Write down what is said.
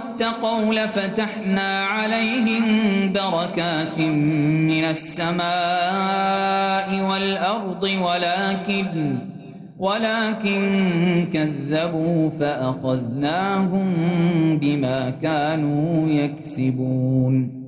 واتقوا لفتحنا عليهم بركات من السماء والأرض ولكن كذبوا فأخذناهم بما كانوا يكسبون.